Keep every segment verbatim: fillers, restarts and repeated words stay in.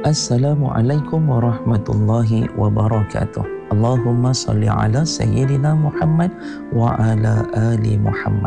Assalamualaikum warahmatullahi wabarakatuh. Allahumma salli ala Sayyidina Muhammad wa ala ali Muhammad.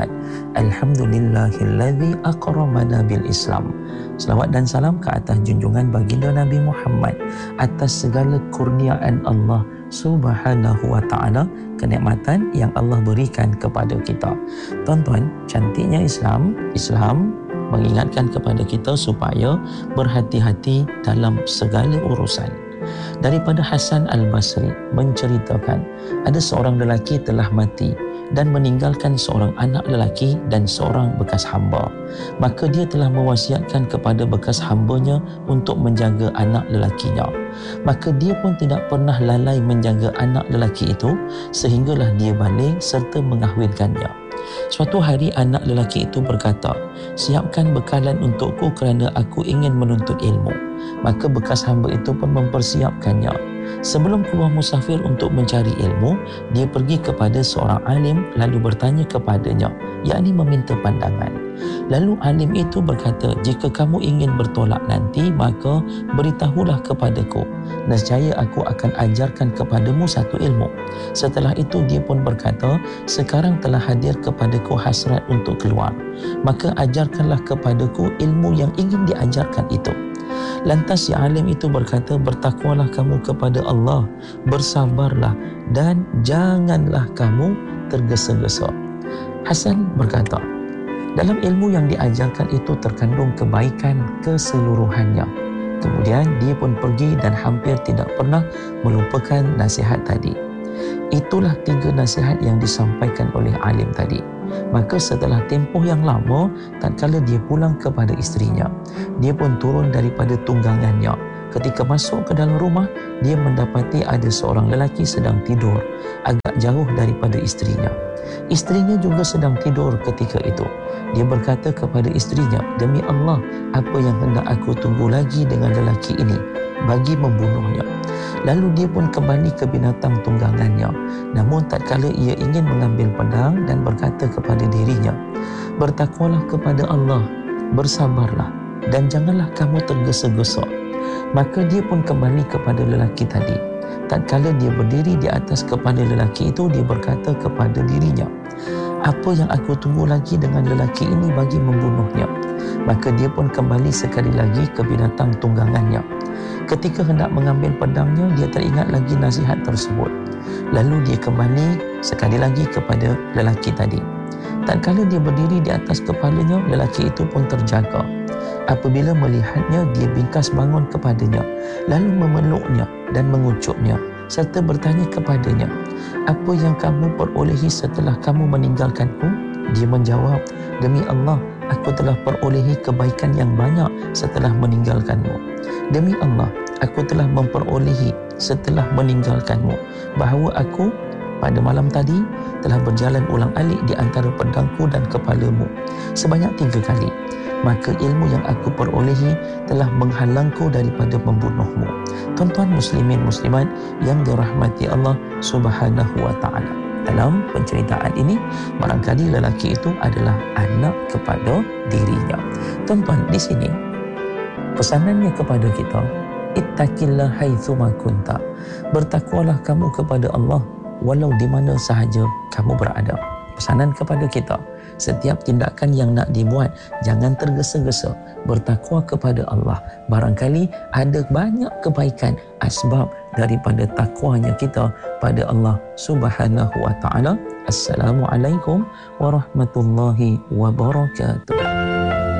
Alhamdulillahilladzi akramana bil Islam. Selawat dan salam ke atas junjungan baginda Nabi Muhammad, atas segala kurniaan Allah Subhanahu wa ta'ala, kenikmatan yang Allah berikan kepada kita. Tuan-tuan, cantiknya Islam, Islam mengingatkan kepada kita supaya berhati-hati dalam segala urusan. Daripada Hasan Al-Basri menceritakan, ada seorang lelaki telah mati dan meninggalkan seorang anak lelaki dan seorang bekas hamba. Maka dia telah mewasiatkan kepada bekas hambanya untuk menjaga anak lelakinya. Maka dia pun tidak pernah lalai menjaga anak lelaki itu sehinggalah dia balik serta mengahwinkannya. Suatu hari anak lelaki itu berkata, "Siapkan bekalan untukku kerana aku ingin menuntut ilmu." Maka bekas hamba itu pun mempersiapkannya. Sebelum keluar musafir untuk mencari ilmu, dia pergi kepada seorang alim lalu bertanya kepadanya, yakni meminta pandangan. Lalu alim itu berkata, "Jika kamu ingin bertolak nanti, maka beritahulah kepadaku. Nescaya aku akan ajarkan kepadamu satu ilmu." Setelah itu dia pun berkata, "Sekarang telah hadir kepadaku hasrat untuk keluar. Maka ajarkanlah kepadaku ilmu yang ingin diajarkan itu." Lantas si alim itu berkata, "Bertakwalah kamu kepada Allah, bersabarlah dan janganlah kamu tergesa-gesa." Hasan berkata, dalam ilmu yang diajarkan itu terkandung kebaikan keseluruhannya. Kemudian dia pun pergi dan hampir tidak pernah melupakan nasihat tadi. Itulah tiga nasihat yang disampaikan oleh alim tadi. Maka setelah tempoh yang lama, tatkala dia pulang kepada isterinya, dia pun turun daripada tunggangannya. Ketika masuk ke dalam rumah, dia mendapati ada seorang lelaki sedang tidur agak jauh daripada isterinya. Isterinya juga sedang tidur ketika itu. Dia berkata kepada isterinya, "Demi Allah, apa yang hendak aku tunggu lagi dengan lelaki ini bagi membunuhnya?" Lalu dia pun kembali ke binatang tunggangannya. Namun tatkala ia ingin mengambil pedang dan berkata kepada dirinya, "Bertakwalah kepada Allah, bersabarlah dan janganlah kamu tergesa-gesa." Maka dia pun kembali kepada lelaki tadi. Tatkala dia berdiri di atas kepala lelaki itu, dia berkata kepada dirinya, "Apa yang aku tunggu lagi dengan lelaki ini bagi membunuhnya?" Maka dia pun kembali sekali lagi ke binatang tunggangannya. Ketika hendak mengambil pedangnya, dia teringat lagi nasihat tersebut. Lalu dia kembali sekali lagi kepada lelaki tadi. Tatkala dia berdiri di atas kepalanya, lelaki itu pun terjaga. Apabila melihatnya, dia bingkas bangun kepadanya, lalu memeluknya dan mengucupnya serta bertanya kepadanya, "Apa yang kamu perolehi setelah kamu meninggalkanku?" Dia menjawab, "Demi Allah, aku telah perolehi kebaikan yang banyak setelah meninggalkanmu. Demi Allah, aku telah memperolehi setelah meninggalkanmu bahawa aku pada malam tadi telah berjalan ulang-alik di antara pedangku dan kepalamu sebanyak tiga kali. Maka ilmu yang aku perolehi telah menghalangku daripada membunuhmu." Tuan-tuan muslimin muslimat yang dirahmati Allah Subhanahu wa ta'ala, dalam penceritaan ini barangkali lelaki itu adalah anak kepada dirinya. Tuan-tuan, di sini pesanannya kepada kita, ittaqillah haitsuma kunta. Bertakwalah kamu kepada Allah walau di mana sahaja kamu berada. Pesanan kepada kita, setiap tindakan yang nak dibuat jangan tergesa-gesa, bertakwa kepada Allah. Barangkali ada banyak kebaikan asbab daripada takwanya kita pada Allah Subhanahu wa ta'ala. Assalamualaikum warahmatullahi wabarakatuh.